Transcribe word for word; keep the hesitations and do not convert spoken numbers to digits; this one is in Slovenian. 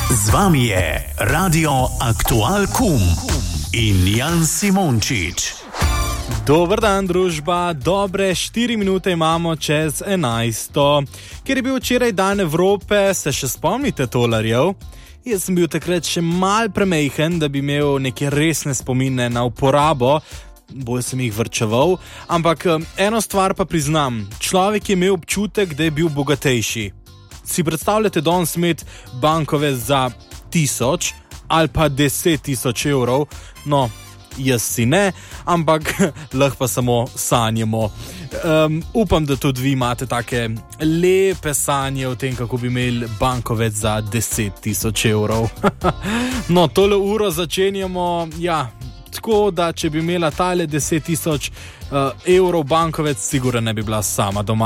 Z vami je Radio Aktual Kum in Jan Simončič. Dober dan, družba. Dobre štiri minute imamo čez enajsto. Ker je bil včeraj dan Evrope, se še spomnite tolarjev? Jaz sem bil takrat še mal premejhen, da bi imel neke resne spomine na uporabo. Bolj sem jih vrčeval, ampak eno stvar pa priznam, človek je imel občutek, da je bil bogatejši. Si predstavljate danes imeti bankove za tisoč ali pa deset tisoč evrov? No, jaz si ne, ampak lahko pa samo sanjamo. Um, upam, da tudi vi imate take lepe sanje o tem, kako bi imeli bankovec za deset tisoč evrov. No, tole uro začenjamo, ja, tako da če bi imela tale deset tisoč uh, evrov bankovec, sigurno ne bi bila sama doma.